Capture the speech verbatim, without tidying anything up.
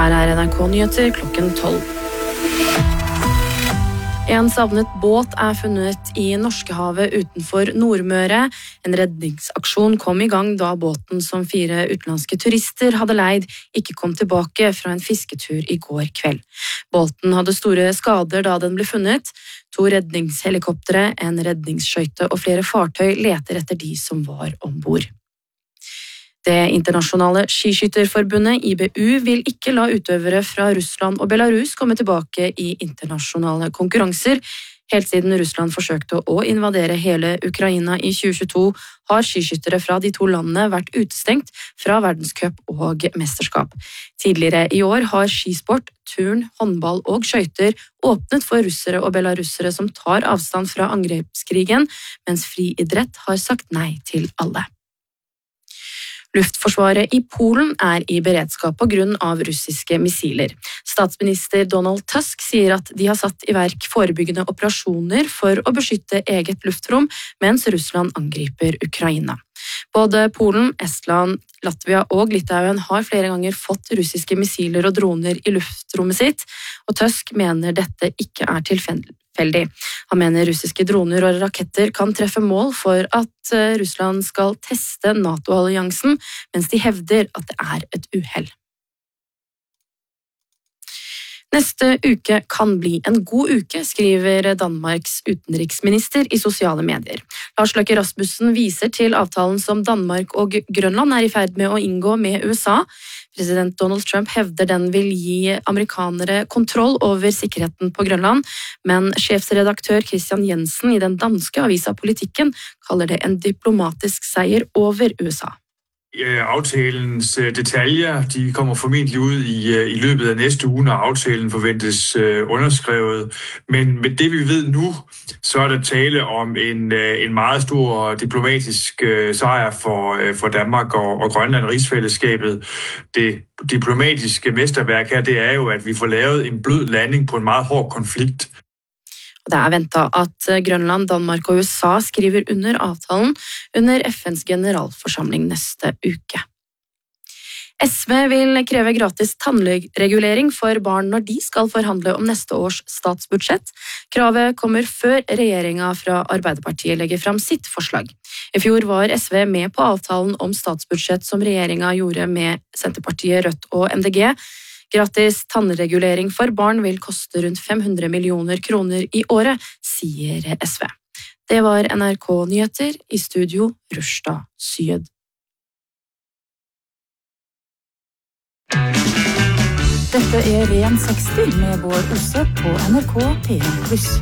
Her er N R K-nyheter klokken tolv. En savnet båt er funnet i Norskehavet utenfor Nordmøre. En redningsaksjon kom i gang da båten som fire utenlandske turister hadde leid ikke kom tilbake fra en fisketur i går kveld. Båten hadde store skader da den ble funnet. To redningshelikoptere, en redningsskøyte og flere fartøy leter etter de som var ombord. Det internasjonale skiskytterforbundet I B U vil ikke la utøvere fra Russland og Belarus komme tilbake i internasjonale konkurranser. Helt siden Russland forsøkte å invadere hele Ukraina i tjue tjueto, har skiskyttere fra de to landene vært utestengt fra verdenscup og mesterskap. Tidligere i år har skisport, turn, håndball og skøyter åpnet for russere og belarusere som tar avstand fra angrepskrigen, mens friidrett har sagt nei til alle. Luftforsvaret I Polen er I beredskap på grunn av russiske missiler. Statsminister Donald Tusk sier at de har satt I verk forebyggende operasjoner for å beskytte eget luftrom, mens Russland angriper Ukraina. Både Polen, Estland, Latvia og Litauen har flere ganger fått russiske missiler og droner I luftrommet sitt, og Tusk mener dette ikke er tilfeldig. Han mener russiske droner og raketter kan treffe mål for at Russland skal teste NATO-alliansen, mens de hevder at det er et uhell. Neste uke kan bli en god uke, skriver Danmarks utenriksminister I sosiale medier. Lars Løkke Rasmussen viser til avtalen som Danmark og Grønland er I ferd med å inngå med USA. President Donald Trump hevder den vil gi amerikanere kontroll over sikkerheten på Grønland, men sjefsredaktør Christian Jensen I den danske avisa Politikken kaller det en diplomatisk seier over USA. Aftalens detaljer de kommer formentlig ud i, i løbet af næste uge, når aftalen forventes underskrevet. Men med det vi ved nu, så er der tale om en, en meget stor diplomatisk sejr for, for Danmark og, og Grønland og rigsfællesskabet. Det diplomatiske mesterværk her, det er jo, at vi får lavet en blød landing på en meget hård konflikt. Det er ventet at Grønland, Danmark og USA skriver under avtalen under FNs generalforsamling neste uke. S V vil kreve gratis tannregulering for barn når de skal forhandle om neste års statsbudsjett. Kravet kommer før regjeringen fra Arbeiderpartiet legger fram sitt forslag. I fjor var S V med på avtalen om statsbudsjett som regjeringen gjorde med Senterpartiet, Rødt og M D G. Gratis tannregulering for barn vil koste rundt fem hundre millioner kroner I året, sier S V. Det var N R K-nyheter I studio Rushda Syed. Dette er Ren seksti med Bård Osse på N R K P en pluss.